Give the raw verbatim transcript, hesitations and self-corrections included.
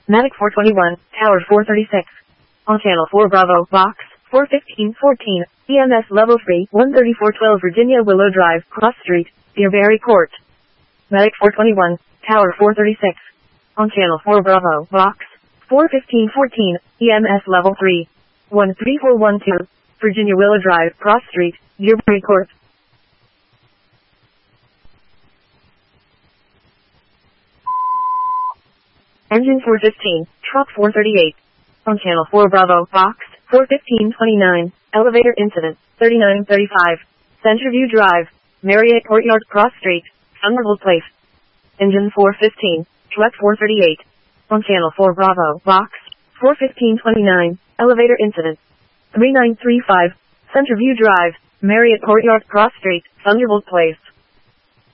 Matic four twenty-one, Tower four thirty-six. On Channel four Bravo, Box, four fifteen fourteen, E M S Level three, one thirty-four twelve Virginia Willow Drive, Cross Street, Dearberry Court. Matic four twenty-one, Tower four thirty-six. On Channel four Bravo, Box, four fifteen fourteen, E M S Level three, one three four one two, Virginia Willow Drive, Cross Street, Dearberry Court. Engine four fifteen, Truck four thirty-eight. On Channel four Bravo, Box, four fifteen twenty-nine, Elevator Incident, thirty-nine thirty-five, Centerview Drive, Marriott Courtyard, Cross Street, Thunderbolt Place. Engine four fifteen, Truck four thirty-eight. On Channel four Bravo, Box, four fifteen twenty-nine, Elevator Incident, thirty-nine thirty-five, Centerview Drive, Marriott Courtyard, Cross Street, Thunderbolt Place.